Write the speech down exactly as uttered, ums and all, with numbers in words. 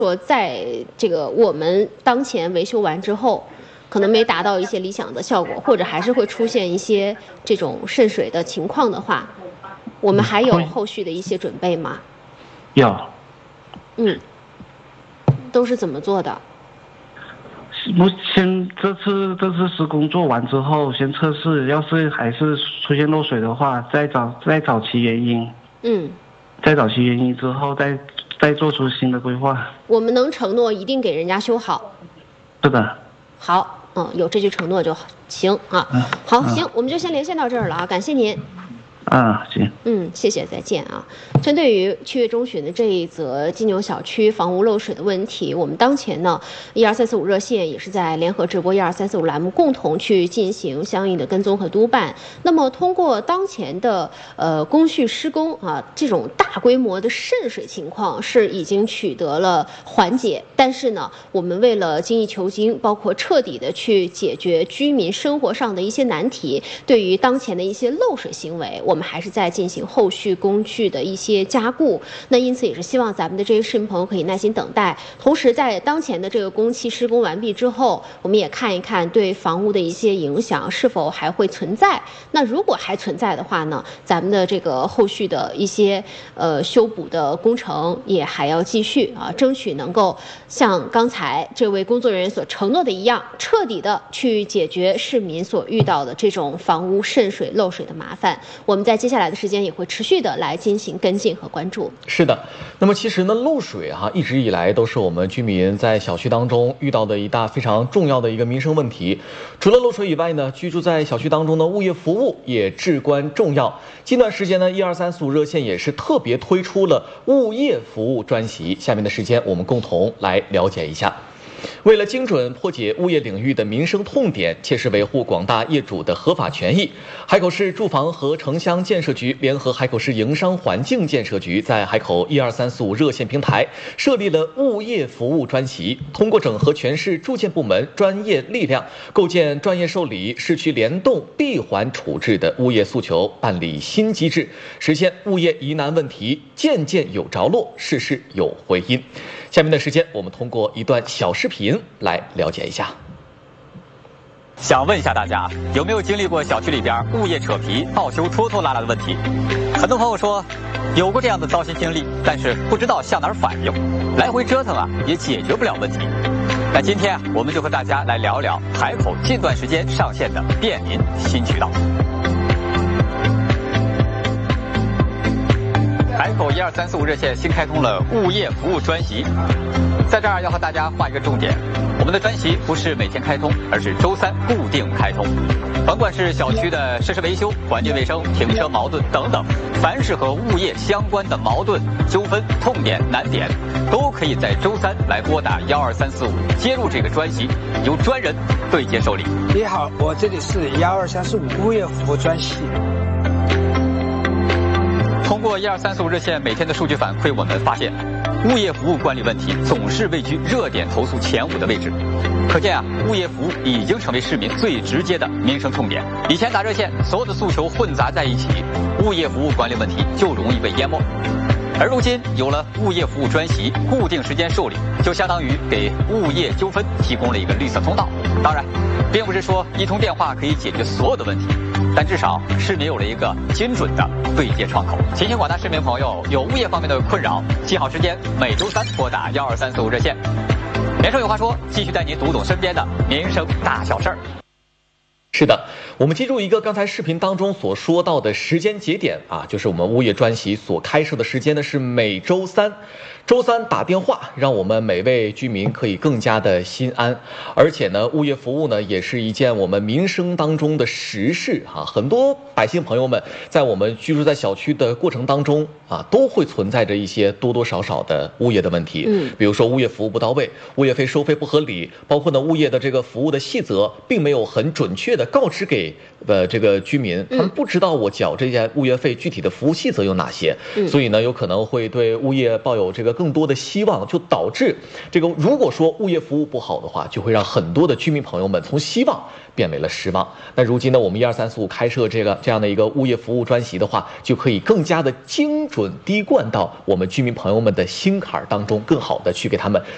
说在这个我们当前维修完之后，可能没达到一些理想的效果，或者还是会出现一些这种渗水的情况的话，我们还有后续的一些准备吗？ 有。 嗯，都是怎么做的？ 目前这次这次施工做完之后，先测试，要是还是出现漏水的话，再找再找其原因。 嗯。 再找其原因之后，再再做出新的规划。 我们能承诺一定给人家修好。 是的。 好，嗯，有这句承诺就行啊。 嗯、 好，行，我们就先连线到这儿了啊，感谢您。 啊，行。 嗯，谢谢，再见啊。针对于七月中旬的这一则金牛小区房屋漏水的问题，我们当前呢一二三四五热线也是在联合直播一二三四五栏目共同去进行相应的跟踪和督办。那么通过当前的呃工序施工啊，这种大规模的渗水情况是已经取得了缓解，但是呢，我们为了精益求精，包括彻底的去解决居民生活上的一些难题，对于当前的一些漏水行为，我们还是在进行后续工序的一些加固。那因此也是希望咱们的这些市民朋友可以耐心等待。同时，在当前的这个工期施工完毕之后，我们也看一看对房屋的一些影响是否还会存在。那如果还存在的话呢，咱们的这个后续的一些呃修补的工程也还要继续啊，争取能够像刚才这位工作人员所承诺的一样，彻底的去解决市民所遇到的这种房屋渗水漏水的麻烦。我们在接下来的时间也会持续的来进行跟进和关注。 是的，那么其实呢，漏水哈、啊，一直以来都是我们居民在小区当中遇到的一大非常重要的一个民生问题。除了漏水以外呢，居住在小区当中的物业服务也至关重要。近段时间呢，一二三四五热线也是特别推出了物业服务专席。下面的时间，我们共同来了解一下。为了精准破解物业领域的民生痛点，切实维护广大业主的合法权益，海口市住房和城乡建设局联合海口市营商环境建设局在海口一二三四五热线平台设立了物业服务专席，通过整合全市住建部门专业力量，构建专业受理、市区联动、闭环处置的物业诉求办理新机制，实现物业疑难问题件件有着落，事事有回音。下面的时间，我们通过一段小视频来了解一下。 想问一下大家，有没有经历过小区里边物业扯皮、报修拖拖拉拉的问题？很多朋友说有过这样的糟心经历，但是不知道向哪儿反映，来回折腾啊，也解决不了问题。那今天啊，我们就和大家来聊聊海口近段时间上线的便民新渠道。海口一二三四五热线新开通了物业服务专席，在这儿要和大家画一个重点，我们的专席不是每天开通，而是周三固定开通。甭管是小区的设施维修、环境卫生、停车矛盾等等，凡是和物业相关的矛盾、纠纷、痛点、难点，都可以在周三来拨打幺二三四五，接入这个专席，由专人对接受理。 你好，我这里是幺二三四五物业服务专席。 通过一二三四五热线每天的数据反馈，我们发现，物业服务管理问题总是位居热点投诉前五的位置。可见啊，物业服务已经成为市民最直接的民生痛点。以前打热线，所有的诉求混杂在一起，物业服务管理问题就容易被淹没。而如今有了物业服务专席，固定时间受理，就相当于给物业纠纷提供了一个绿色通道。当然，并不是说一通电话可以解决所有的问题，但至少市民有了一个精准的对接窗口。提醒广大市民朋友，有物业方面的困扰，记好时间，每周三拨打幺二三四五热线。连胜有话说，继续带您读懂身边的民生大小事儿。 是的，我们记住一个刚才视频当中所说到的时间节点啊，就是我们物业专席所开设的时间呢是每周三。周三打电话，让我们每位居民可以更加的心安。而且呢，物业服务呢也是一件我们民生当中的实事啊。很多百姓朋友们在我们居住在小区的过程当中啊，都会存在着一些多多少少的物业的问题。嗯，比如说物业服务不到位，物业费收费不合理，包括呢物业的这个服务的细则并没有很准确的告知给呃这个居民，他们不知道我缴这些物业费具体的服务细则有哪些，嗯、所以呢有可能会对物业抱有这个更多的希望，就导致这个如果说物业服务不好的话，就会让很多的居民朋友们从希望变为了失望。那如今呢，我们一二三四五开设这个这样的一个物业服务专席的话，就可以更加的精准滴灌到我们居民朋友们的心坎当中，更好的去给他们